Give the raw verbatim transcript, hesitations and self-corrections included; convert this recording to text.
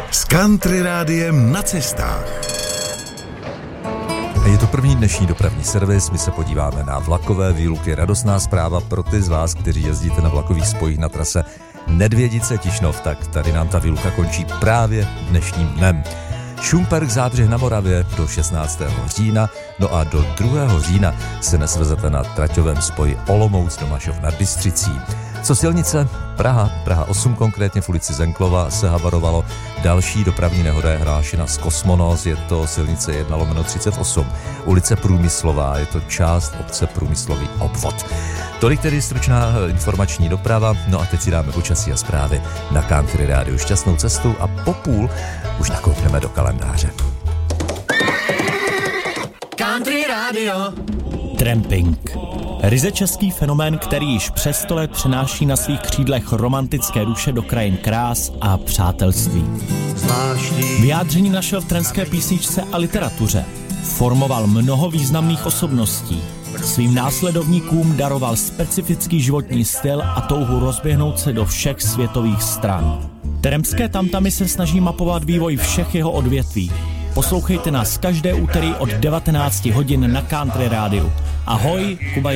S Country Rádiem na cestách. Je to první dnešní dopravní servis, my se podíváme na vlakové výluky. Radostná zpráva pro ty z vás, kteří jezdíte na vlakových spojích na trase Nedvědice-Tišnov, tak tady nám ta výluka končí právě dnešním dnem. Šumperk Zábřeh na Moravě do šestnáctého října, no a do druhého října se nesvezete na traťovém spoji Olomouc Domažov nad Bystřicí. Co silnice? Praha, Praha osm konkrétně v ulici Zenklova se havarovalo. Další dopravní nehoda je hlášena z Kosmonos, je to silnice jedna lomeno třicet osm. Ulice Průmyslová, je to část obce Průmyslový obvod. Tolik tedy stručná informační doprava, no a teď si dáme počasí a zprávy na Country Rádiu. Šťastnou cestu a po půl už nakoukneme do kalendáře. Country Radio. Tramping. Ryze český fenomén, který již přes sto let přenáší na svých křídlech romantické duše do krajin krás a přátelství. Vyjádření našel v tremské písničce a literatuře. Formoval mnoho významných osobností. Svým následovníkům daroval specifický životní styl a touhu rozběhnout se do všech světových stran. Teremské tamtamy se snaží mapovat vývoj všech jeho odvětví. Poslouchejte nás každé úterý od devatenáct hodin na Country Rádiu. Ahoj, Kuba